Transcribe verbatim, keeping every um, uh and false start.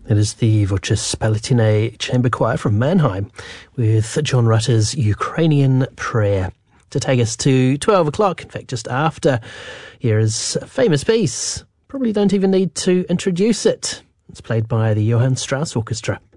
It is the Voces Palatinae Chamber Choir from Mannheim with John Rutter's Ukrainian Prayer. To take us to twelve o'clock, in fact just after, here is a famous piece. Probably don't even need to introduce it. It's played by the Johann Strauss Orchestra.